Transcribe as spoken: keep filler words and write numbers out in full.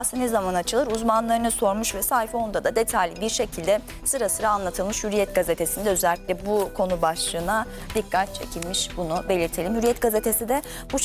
ne zaman açılır uzmanlarına sormuş ve sayfa onda da detaylı bir şekilde sıra sıra anlatılmış. Hürriyet gazetesinde özellikle bu konu başlığına dikkat çekilmiş, bunu belirtelim. Hürriyet gazetesi de bu